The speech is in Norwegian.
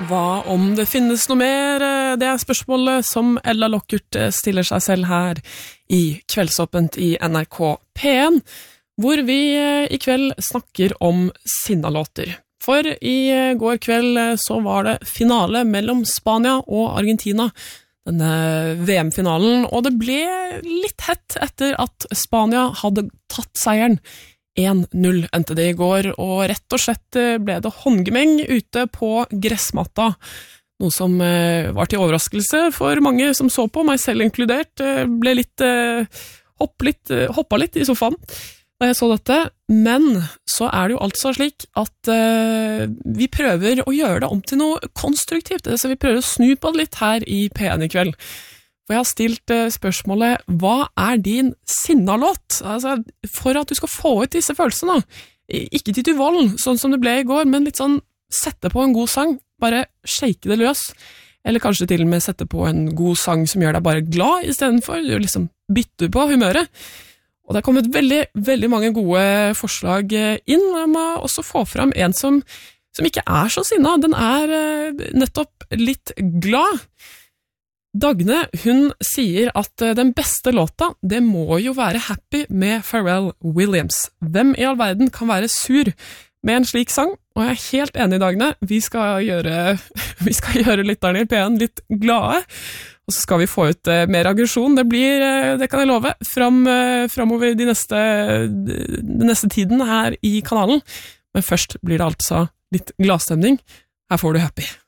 Hva om det finnes noe mer? Det spørsmålet som Ella Lockert stiller seg selv her i Kveldsåpent i NRK P1, hvor vi i kveld snakker om sinnalåter. For i går kveld så var det finale mellom Spania og Argentina, denne VM-finalen, og det ble litt hett etter at Spania hadde tatt seieren. 1-0 endte det i går, og rett og slett ble det håndgemeng ute på gressmatta, noe som var til overraskelse for mange som så på, meg selv inkludert, ble hoppa litt i sofaen da jeg så dette, men så er det jo altså slik at vi prøver å gjøre det om til noe konstruktivt, så vi prøver å snu på det litt her i P1 i kveld. For jeg har stilt spørsmålet, hva er din sinnalåt? Altså, for at du skal få ut disse følelsene, ikke til vold, sånn som det ble i går, men litt sånn, sette på en god sang, bare shake det løs, eller kanskje til og med sette på en god sang som gjør deg bare glad, i stedet for du liksom bytter på humøret. Og det har kommet veldig, veldig mange gode forslag inn, og jeg må også få fram en som ikke er så sinna, den er nettopp litt glad. Dagne, hun sier at den beste låta, det må jo være Happy med Pharrell Williams. Hvem i all verden kan være sur med en slik sang? Og jeg er helt enig, Dagne, vi skal gjøre lytterne i P1 litt glade, og så skal vi få ut mer aggresjon. Det kan jeg love, fremover den neste tiden her i kanalen. Men først blir det altså litt gladstemning. Her får du Happy.